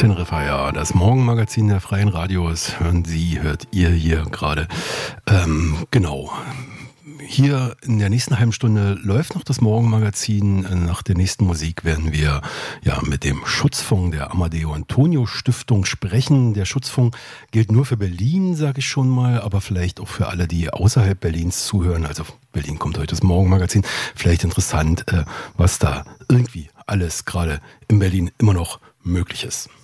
Teneriffa, ja. Das Morgenmagazin der Freien Radios hört ihr hier gerade. Genau. Hier in der nächsten halben Stunde läuft noch das Morgenmagazin. Nach der nächsten Musik werden wir ja mit dem Schutzfonds der Amadeo Antonio Stiftung sprechen. Der Schutzfonds gilt nur für Berlin, sage ich schon mal, aber vielleicht auch für alle, die außerhalb Berlins zuhören. Also Berlin kommt heute das Morgenmagazin. Vielleicht interessant, was da irgendwie alles gerade in Berlin immer noch möglich ist.